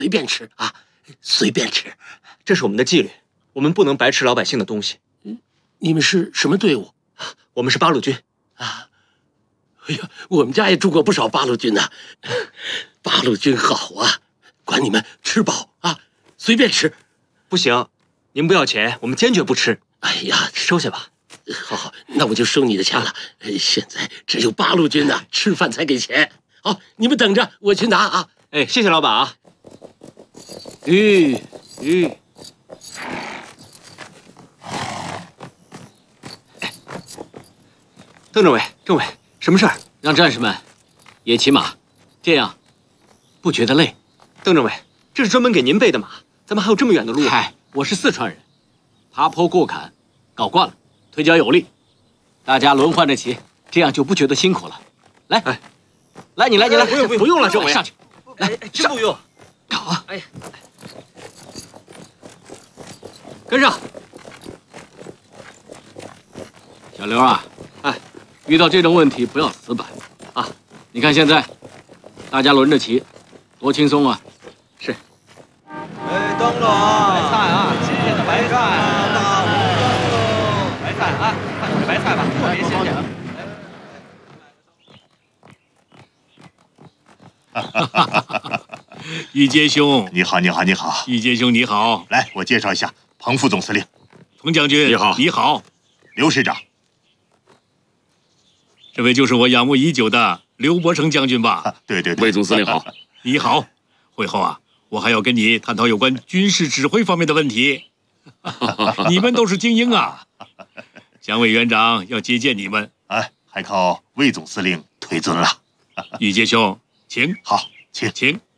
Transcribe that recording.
随便吃啊，随便吃。 这是我们的纪律，我们不能白吃老百姓的东西。 你们是什么队伍？ 我们是八路军啊。哎呀，我们家也住过不少八路军呐。八路军好啊，管你们吃饱啊，随便吃。 不行，您不要钱，我们坚决不吃。 哎呀， 收下吧。 好，那我就收你的钱了。现在只有八路军呐，吃饭才给钱。好，你们等着，我去拿啊。 哎，谢谢老板啊。邓政委，政委，什么事儿？ 让战士们也骑马，这样不觉得累。 邓政委，这是专门给您备的马，咱们还有这么远的路。 嗨，我是四川人，爬坡过坎搞惯了，腿脚有力。大家轮换着骑，这样就不觉得辛苦了。来，来，你来， 不用了，政委上去。来， 真不用。 搞啊！ 哎， 跟上。小刘啊，遇到这种问题不要死板啊！你看现在，大家轮着骑，多轻松啊！ 是。 哎，灯笼，白菜啊，新鲜的白菜，大红灯笼，白菜啊，看这白菜吧，特别新鲜。 玉阶兄， 你好，你好，你好。 玉阶兄，你好。 来，我介绍一下，彭副总司令。 彭将军， 你好， 你好。 刘师长。 这位就是我仰慕已久的刘伯承将军吧？ 对对对， 魏总司令好。你好，会后啊，我还要跟你探讨有关军事指挥方面的问题。你们都是精英啊，蒋委员长要接见你们。 还靠魏总司令推尊了。 玉阶兄，请。 好，请。